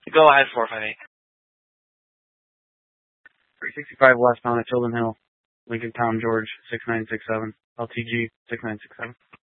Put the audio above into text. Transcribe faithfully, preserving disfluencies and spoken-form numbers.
Go ahead, four five eight. three sixty-five westbound at Tilden Hill, Lincoln Town, George, six nine six seven, L T G six nine six seven.